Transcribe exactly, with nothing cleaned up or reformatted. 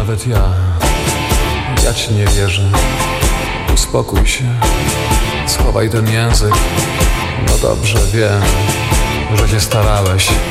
Nawet ja, ja ci nie wierzę. Uspokój się, schowaj ten język. No dobrze, wiem, że się starałeś.